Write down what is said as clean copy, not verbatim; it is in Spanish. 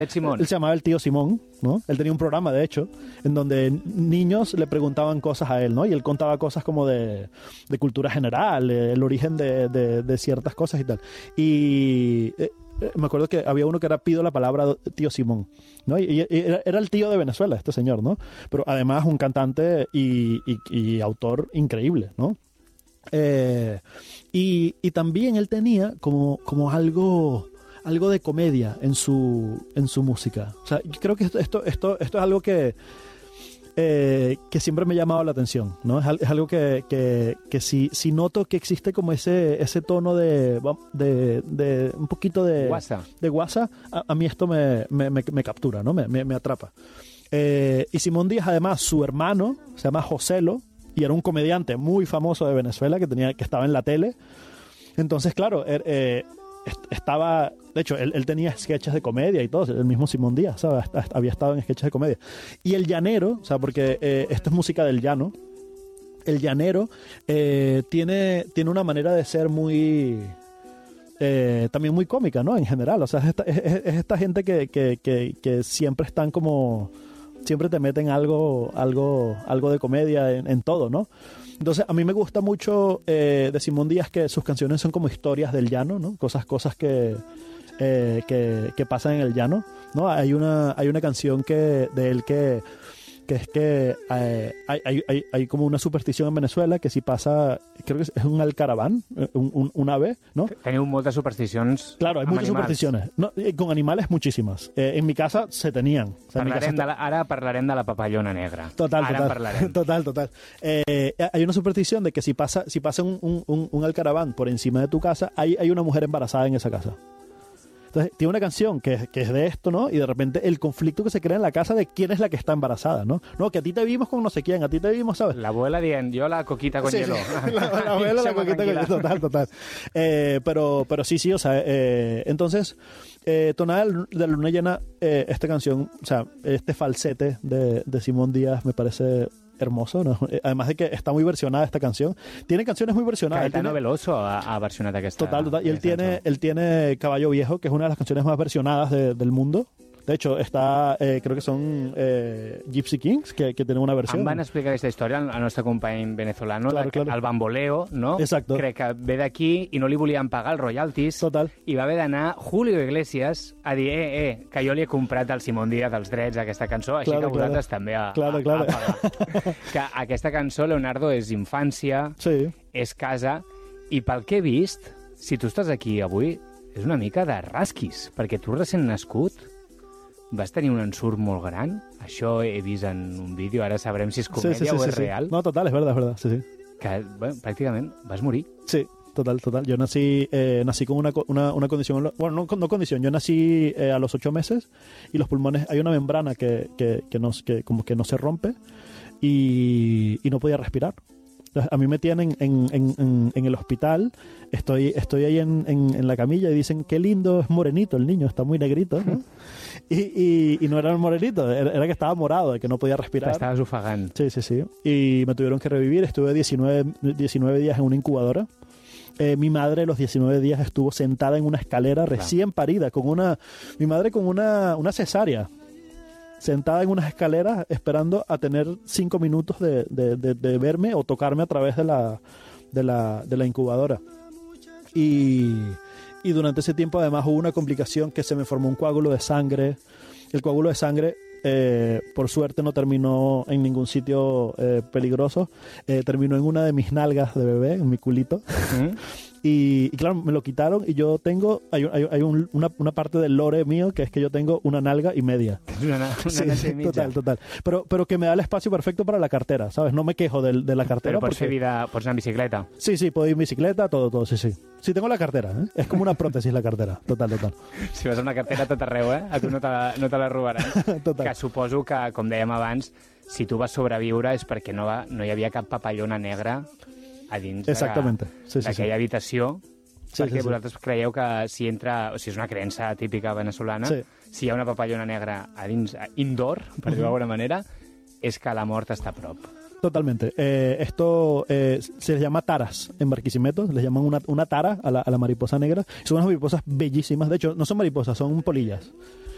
Simón. Él se llamaba el tío Simón, ¿no? Él tenía un programa, de hecho, en donde niños le preguntaban cosas a él, ¿no? Y él contaba cosas como de cultura general, el origen de ciertas cosas y tal. Y me acuerdo que había uno que era pido la palabra tío Simón, ¿no? Y era el tío de Venezuela, este señor, ¿no? Pero además un cantante y autor increíble, ¿no? Y también él tenía como algo de comedia en su música. O sea, yo creo que esto es algo que siempre me ha llamado la atención, ¿no? Es algo que si noto que existe como ese tono de un poquito de guasa, a mí esto me captura, ¿no? Me atrapa. Y Simón Díaz, además, su hermano se llama Joselo y era un comediante muy famoso de Venezuela que estaba en la tele. Entonces, claro, estaba, de hecho, él tenía sketches de comedia y todo, el mismo Simón Díaz, ¿sabes? Había estado en sketches de comedia. Y el llanero, o sea, porque esto es música del llano, el llanero tiene una manera de ser muy también muy cómica, ¿no? En general, o sea, es esta gente que siempre están como, siempre te meten algo de comedia en todo, ¿no? Entonces, a mí me gusta mucho de Simón Díaz que sus canciones son como historias del llano, ¿no? Cosas que pasan en el llano, ¿no? Hay una canción de él que es que hay como una superstición en Venezuela que si pasa, creo que es un alcaraván, un ave, ¿no? Teniu moltes supersticions. Claro, hay muchas supersticiones. No, con animales muchísimas. En mi casa se tenían. O sea, Ara parlarem de la papallona negra. Total. Parlarem. Total. Hay una superstición de que si pasa un alcaraván por encima de tu casa, hay una mujer embarazada en esa casa. Entonces, tiene una canción que es de esto, ¿no? Y de repente el conflicto que se crea en la casa de quién es la que está embarazada, ¿no? No, que a ti te vimos con no sé quién, a ti te vimos, ¿sabes? La abuela dient, yo la coquita con hielo. Sí. La abuela la coquita con hielo, total. Pero sí, o sea, entonces, Tonada de la Luna Llena, esta canción, o sea, este falsete de Simón Díaz me parece hermoso, ¿no? Además de que está muy versionada esta canción. Tiene canciones muy versionadas. Caetano Veloso ha versionat aquesta. Total. Y él tiene Caballo Viejo, que es una de las canciones más versionadas del mundo. De hecho, está, creo que son Gypsy Kings, que tienen una versión. Em van explicar aquesta història al nostre company venezolano, claro. el bamboleo, no? Exacto. Crec que ve d'aquí i no li volien pagar els royalties. Total. I va haver d'anar Julio Iglesias a dir, que jo li he comprat al Simón Díaz els drets a aquesta cançó, així que vosaltres també a pagar. Que aquesta cançó, Leonardo, és infància, sí. És casa, i pel que he vist, si tu estàs aquí avui, és una mica de rasquis, perquè tu recent nascut vas tenir un ensurt molt gran. Això he vist en un vídeo, ara sabrem si és comèdia o és real. No, total, es verdad, sí. Que, bueno, pràcticament vas morir. Sí, total. Yo nací con una condición, bueno, no condición, yo nací a los 8 meses y los pulmones, hay una membrana que como que no se rompe y no podía respirar. A mí me tienen en el hospital, estoy ahí en la camilla y dicen, qué lindo, es morenito el niño, está muy negrito, ¿no? Y no era un morenito, era que estaba morado, de que no podía respirar. Estabas ofegant. Sí. Y me tuvieron que revivir, estuve 19 días en una incubadora. Mi madre los 19 días estuvo sentada en una escalera recién parida, mi madre con una cesárea, sentada en unas escaleras esperando a tener 5 minutos de verme o tocarme a través de la incubadora. Y durante ese tiempo además hubo una complicación que se me formó un coágulo de sangre. El coágulo de sangre, por suerte, no terminó en ningún sitio peligroso. Terminó en una de mis nalgas de bebé, en mi culito. Y claro, me lo quitaron y yo tengo, hay una parte del lore mío que es que yo tengo una nalga y media. Sí, total. Pero que me da el espacio perfecto para la cartera, ¿sabes? No me quejo de la cartera. Pero pots anar en bicicleta. Sí, puedo ir en bicicleta, todo, sí. Sí, tengo la cartera, ¿eh? Es como una prótesis la cartera, total. Si vas amb una cartera tot arreu, a tu no te la robaran. Total. Que suposo que, com dèiem abans, si tu vas sobreviure és perquè no hi havia cap papallona negra a dins d'aquella habitació, perquè vosaltres creieu que si entra, o sigui, és una creença típica venezolana, si hi ha una papallona negra a dins, indoor, per dir-ho d'alguna manera, és que la mort està a prop. Totalmente. Esto se les llama taras en Barquisimeto, les llaman una tara a la mariposa negra. Son unas mariposas bellísimas, de hecho no son mariposas, son polillas.